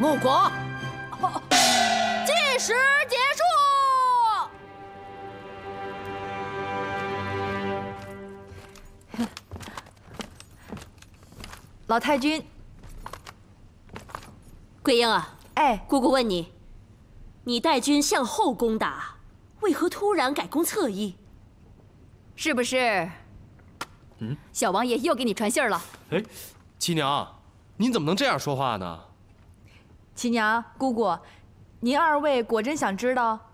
穆国，计时结束。 老太君， 桂英啊， 哎， 姑姑问你，你带军向后攻打，为何突然改攻侧翼？ 是不是？小王爷又给你传信儿了。 哎，七娘，您怎么能这样说话呢？ 七娘、姑姑，您二位果真想知道？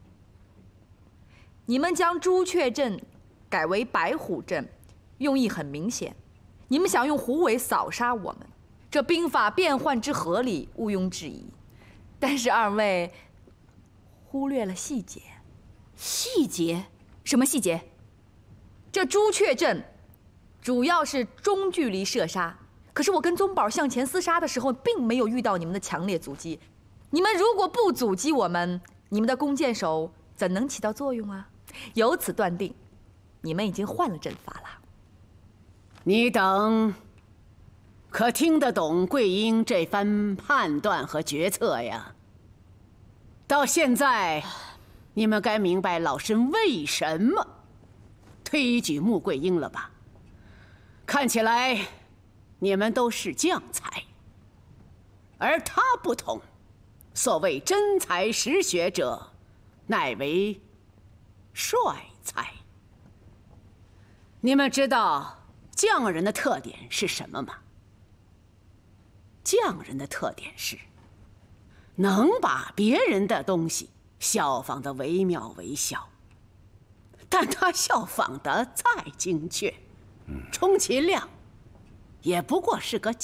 你们将朱雀阵改为白虎阵，用意很明显，你们想用虎尾扫杀我们，这兵法变换之合理，毋庸置疑。但是二位忽略了细节。 细节？ 什么细节？ 这朱雀阵主要是中距离射杀，可是我跟宗宝向前厮杀的时候，并没有遇到你们的强烈阻击。你们如果不阻击我们，你们的弓箭手怎能起到作用啊？由此断定，你们已经换了阵法了。 你等可听得懂桂英这番判断和决策呀？到现在，你们该明白老身为什么推举穆桂英了吧？看起来你们都是将才，而他不同，所谓真才实学者，乃为帅才。你们知道匠人的特点是什么吗？匠人的特点是能把别人的东西效仿得惟妙惟肖，但他效仿得再精确，充其量也不过是个